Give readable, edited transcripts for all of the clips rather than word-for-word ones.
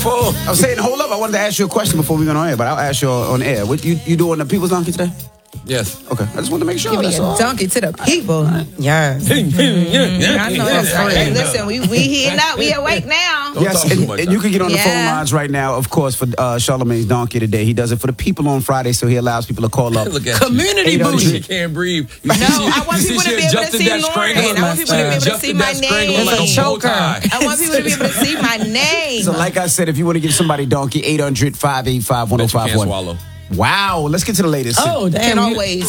I was saying, hold up. I wanted to ask you a question before we went on air, but I'll ask you on air. What you doing the People's Donkey today? Yes. Okay. I just wanted to make sure. Give me a donkey to the people. Yes. I know that's right. Hey, listen, we heating up. We awake now. Yes, and you can get on the phone lines right now, of course, for Charlamagne's Donkey today. He does it for the people on Friday, so he allows people to call up. Look at Community boost. You can't breathe. No, I want people to be able to see Lauren. I want people to be able to see my name. Like a choker. I want people to be able to see my name. So like I said, if you want to give somebody Donkey, 800-585-1051. Can't swallow. Wow, let's get to the latest. Oh, damn. Can always.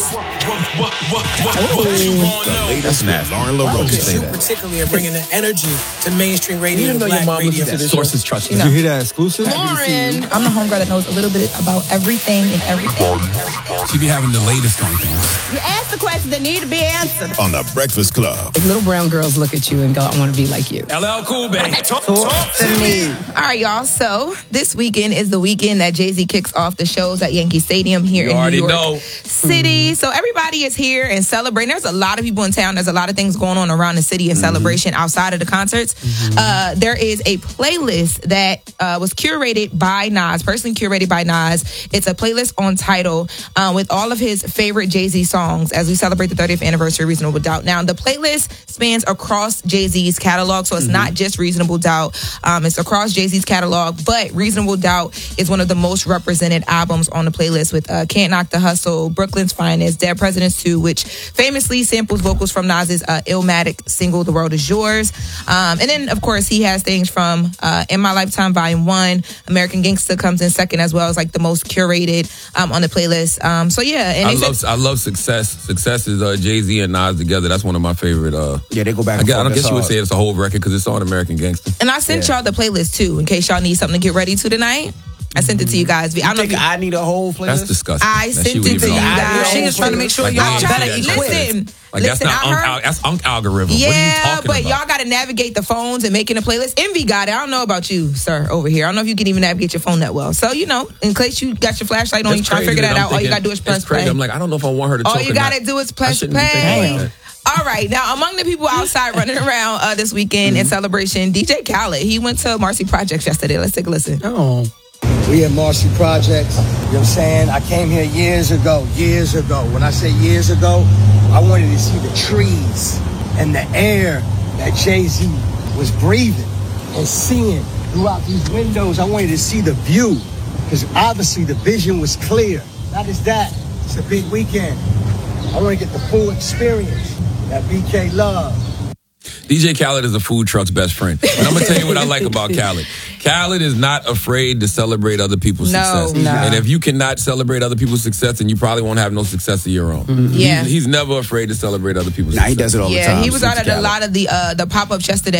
That's nasty. Lauren LaRoche say You that. particularly are bringing the energy to mainstream radio. You didn't know your mom listens to this sources trust you. Did you hear that exclusive? Lauren. I'm the homegirl that knows a little bit about everything and everything. She be having the latest on things. You ask the questions that need to be answered. On the Breakfast Club. Little brown girls look at you and go, I want to be like you. LL Cool, baby. Talk to me. All right, y'all. So this weekend is the weekend that Jay-Z kicks off the shows at Yankee Stadium here in New York City. So everybody is here and celebrating. There's a lot of people in town. There's a lot of things going on around the city in celebration outside of the concerts. There is a playlist that was curated by Nas, personally curated by Nas. It's a playlist on Tidal with all of his favorite Jay-Z songs as we celebrate the 30th anniversary of Reasonable Doubt. Now, the playlist spans across Jay-Z's catalog, so it's not just Reasonable Doubt. It's across Jay-Z's catalog, but Reasonable Doubt is one of the most represented albums on the playlist with Can't Knock the Hustle, Brooklyn's Finest, Dead Presidents 2, which famously samples vocals from Nas's Illmatic single, The World Is Yours. And then, of course, he has things from In My Lifetime Volume 1, American Gangster comes in second as well as like the most curated on the playlist. So yeah. And I love Success. Success is Jay-Z and Nas together. That's one of my favorite. Yeah, they go back I and forth. guess you would say it's a whole record because it's on American Gangster. And I sent y'all the playlist too, in case y'all need something to get ready to tonight. I sent it to you guys. I don't think I need a whole playlist. That's disgusting. I sent it to you guys. She is trying to make sure y'all better equipped. That's Unc algorithm. Yeah, what are you talking but about? y'all got to navigate the phones and making a playlist. Envy got it. I don't know about you, sir, over here. I don't know if you can even navigate your phone that well. So, in case you got your flashlight on, you trying to figure that out, all you got to do is press play. I'm like, I don't know if I want her to talk. All you got to do is press play. All right. Now, among the people outside running around this weekend in celebration, DJ Khaled, he went to Marcy Projects yesterday. Let's take a listen. Oh. We at Marcy Projects, you know what I'm saying? I came here years ago. When I say years ago, I wanted to see the trees and the air that Jay-Z was breathing and seeing throughout these windows. I wanted to see the view because obviously the vision was clear. Not just that, it's a big weekend. I want to get the full experience that BK love. DJ Khaled is a food truck's best friend. And I'm going to tell you what I like about Khaled. Khaled is not afraid to celebrate other people's success. No. And if you cannot celebrate other people's success, then you probably won't have no success of your own. Yeah. He's never afraid to celebrate other people's success. He does it all the time. Yeah, he was out at a lot of the pop-ups yesterday.